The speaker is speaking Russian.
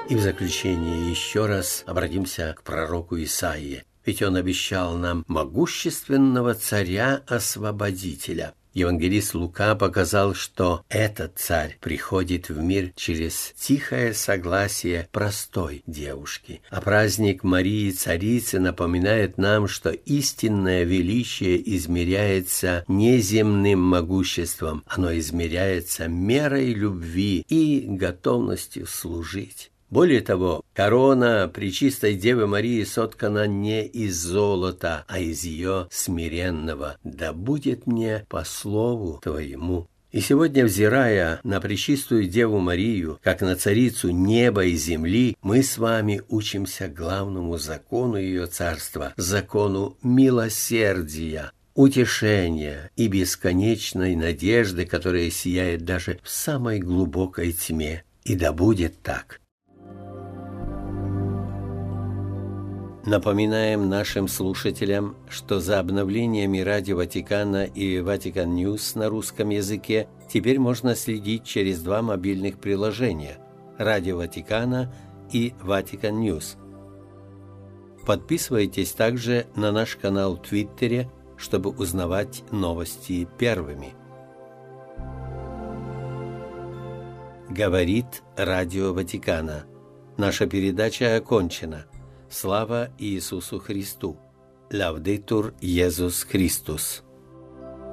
И в заключение еще раз обратимся к пророку Исаии. Ведь он обещал нам могущественного царя-освободителя. Евангелист Лука показал, что этот царь приходит в мир через тихое согласие простой девушки. А праздник Марии Царицы напоминает нам, что истинное величие измеряется не земным могуществом, оно измеряется мерой любви и готовностью служить. Более того, корона Пречистой Девы Марии соткана не из золота, а из ее смиренного «Да будет мне по слову Твоему». И сегодня, взирая на Пречистую Деву Марию, как на царицу неба и земли, мы с вами учимся главному закону ее царства, закону милосердия, утешения и бесконечной надежды, которая сияет даже в самой глубокой тьме. И да будет так. Напоминаем нашим слушателям, что за обновлениями Радио Ватикана и Vatican News на русском языке теперь можно следить через два мобильных приложения – Радио Ватикана и Vatican News. Подписывайтесь также на наш канал в Твиттере, чтобы узнавать новости первыми. Говорит Радио Ватикана. Наша передача окончена. Слава Иисусу Христу! Лаудетур Иисус Христос!